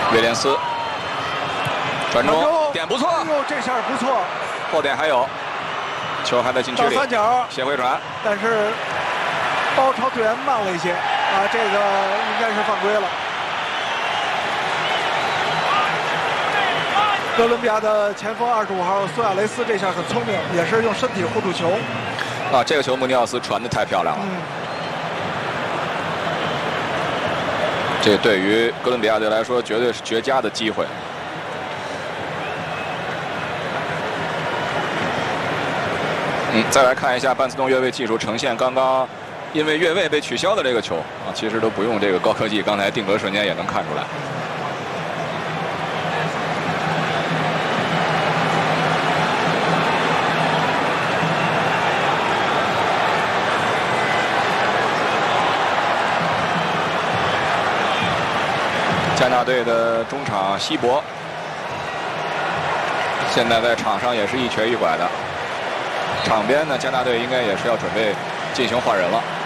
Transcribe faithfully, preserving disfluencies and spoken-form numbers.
威廉斯传中，点不错， 哎呦，这下不错， 后点还有，球还在禁区里， 倒三角斜回传， 但是包抄队员慢了一些啊，这个应该是犯规了。哥伦比亚的前锋二十五号苏亚雷斯这下很聪明，也是用身体护住球。 啊，这个球穆尼奥斯传的太漂亮了。 嗯， 这对于哥伦比亚队来说绝对是绝佳的机会。嗯，再来看一下班斯顿越位技术呈现刚刚因为越位被取消的这个球啊，其实都不用这个高科技，刚才定格瞬间也能看出来。加纳队的中场希伯，现在在场上也是一瘸一拐的。场边呢，加纳队应该也是要准备进行换人了。